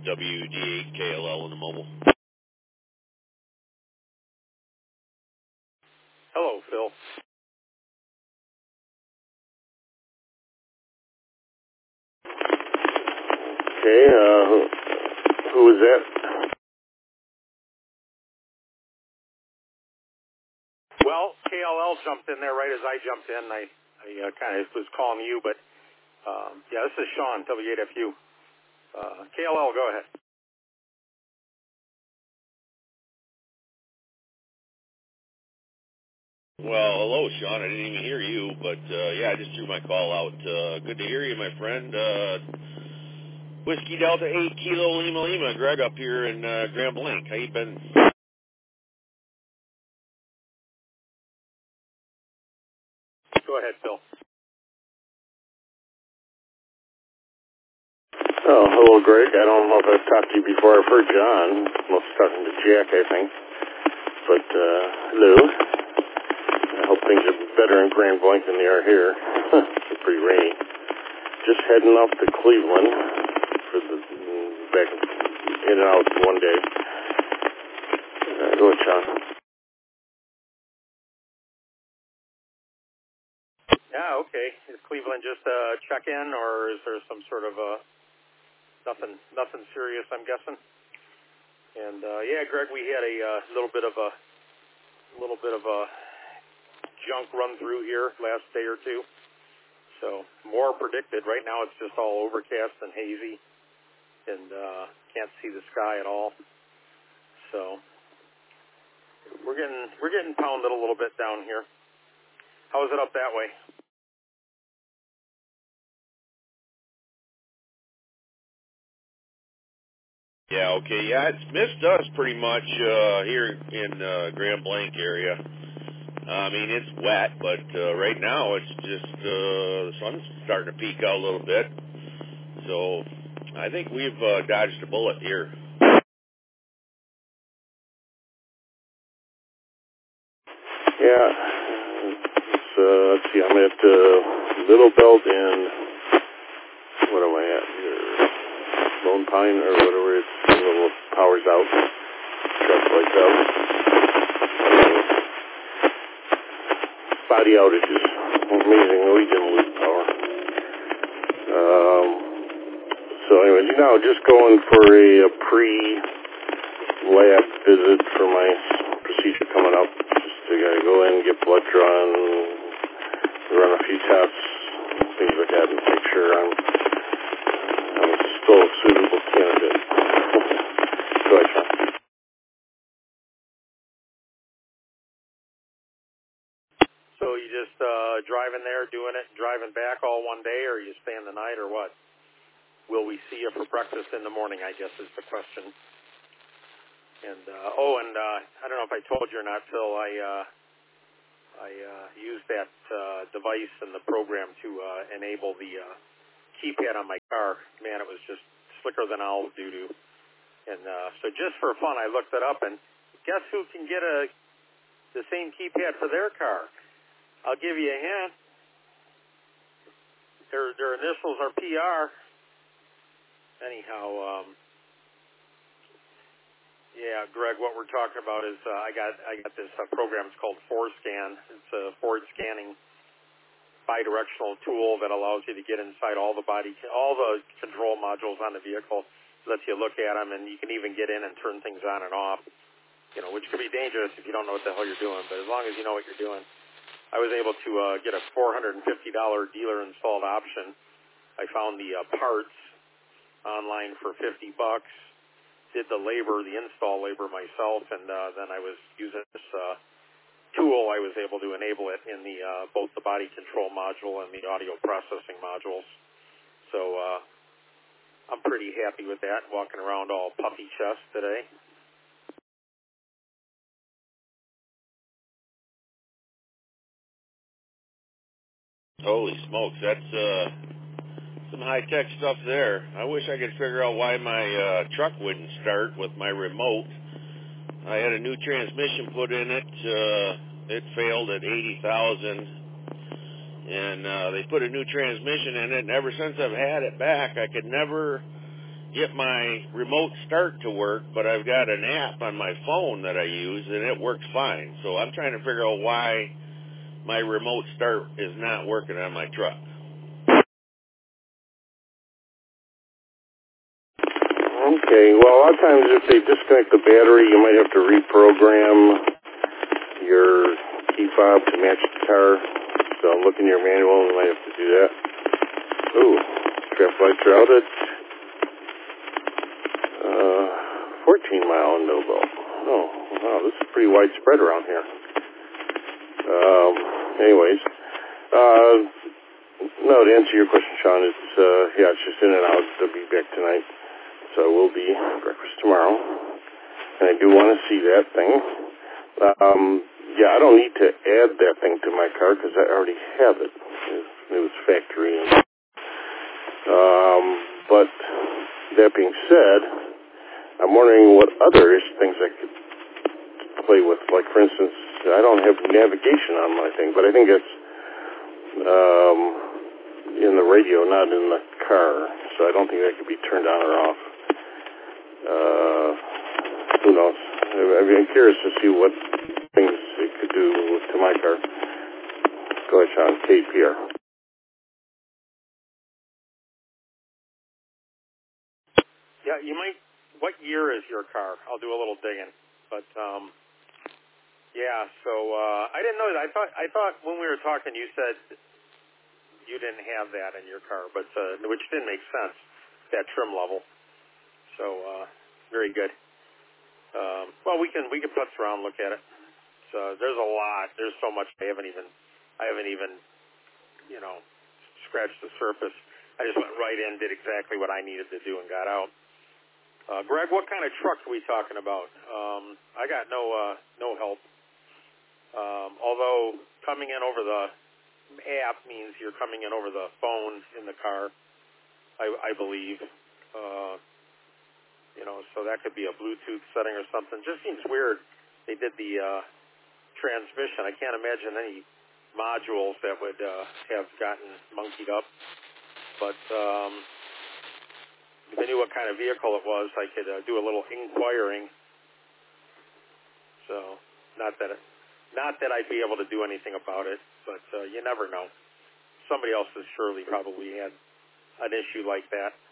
WD8KLL in the mobile. Hello, Phil. Okay, who was that? Well, KLL jumped in there right as I jumped in. I kind of was calling you, but yeah, this is Sean, W8FU. KLL, go ahead. Well, hello, Sean. I didn't even hear you, but yeah, I just threw my call out. Good to hear you, my friend. Whiskey Delta 8 Kilo Lima Lima, Greg up here in Grand Blanc. How you been? Go ahead, Phil. Oh, hello, Greg. I don't know if I've talked to you before. I've heard John. Most talking to Jack, I think. But, hello. I hope things are better in Grand Blanc than they are here. It's pretty rainy. Just heading up to Cleveland for the back in and out one day. Go ahead, Sean. Yeah, okay. Is Cleveland just a check-in, or is there some sort of nothing serious, I'm guessing? And yeah, Greg, we had a little bit of a junk run through here last day or two. So more predicted. Right now it's just all overcast and hazy, and can't see the sky at all. So we're getting pounded a little bit down here. How is it up that way? Yeah, okay. Yeah, it's missed us pretty much here in Grand Blanc area. I mean, it's wet, but right now it's just the sun's starting to peek out a little bit. So I think we've dodged a bullet here. Yeah. Let's see. I'm at Little Belt and what am I at here? Lone Pine or whatever. It's a little power's out. Truck lights out. Spotty outages. Amazing. We didn't lose power. So anyways, just going for a pre-lab visit for my procedure coming up. Just gotta go in, get blood drawn, run a few tests, things like that, and make sure I'm still a suitable candidate. Go ahead, Sean. So you just driving there, doing it, and driving back all one day, or you staying the night, or what? Will we see you for breakfast in the morning, I guess is the question. And I don't know if I told you or not, Phil, I used that device and the program to enable the keypad on my car. Man, it was just slicker than owl doo-doo. And so just for fun, I looked it up, and guess who can get the same keypad for their car? I'll give you a hint. Their initials are PR. Anyhow, yeah, Greg, what we're talking about is I got this program. It's called ForScan. It's a forward scanning bidirectional tool that allows you to get inside all the control modules on the vehicle. Lets you look at them, and you can even get in and turn things on and off. Which could be dangerous if you don't know what the hell you're doing. But as long as you know what you're doing, I was able to get a $450 dealer installed option. I found the parts online for $50. Did the install labor myself, and then I was using this tool. I was able to enable it in the both the body control module and the audio processing modules. So I'm pretty happy with that. Walking around all puffy chest today. Holy smokes, that's some high-tech stuff there. I wish I could figure out why my truck wouldn't start with my remote. I had a new transmission put in it. It failed at 80,000, and they put a new transmission in it, and ever since I've had it back, I could never get my remote start to work, but I've got an app on my phone that I use, and it works fine. So I'm trying to figure out why my remote start is not working on my truck. Okay, well, a lot of times if they disconnect the battery, you might have to reprogram your key fob to match the car. So look in your manual, you might have to do that. Ooh, traffic lights are out at 14-mile in Noble. Oh, wow, this is pretty widespread around here. Anyways, no, to answer your question, Sean, it's just in and out. They'll be back tonight. So we'll be breakfast tomorrow. And I do want to see that thing. I don't need to add that thing to my car because I already have it. It was factory. But that being said, I'm wondering what other things I could play with. Like, for instance, I don't have navigation on my thing, but I think it's in the radio, not in the car. So I don't think that could be turned on or off. Who knows? I'm curious to see what things it could do to my car. Go ahead, Sean. KPR. Yeah, you might. What year is your car? I'll do a little digging. But I didn't know that. I thought when we were talking, you said you didn't have that in your car, but which didn't make sense. That trim level. So very good. Well, we can putz around, look at it. So there's a lot. There's so much. I haven't even scratched the surface. I just went right in, did exactly what I needed to do, and got out. Greg, what kind of truck are we talking about? I got no help. Although coming in over the app means you're coming in over the phone in the car, I believe. So that could be a Bluetooth setting or something. Just seems weird. They did the transmission. I can't imagine any modules that would have gotten monkeyed up. But if I knew what kind of vehicle it was, I could do a little inquiring. So not that I'd be able to do anything about it, but you never know. Somebody else has surely probably had an issue like that.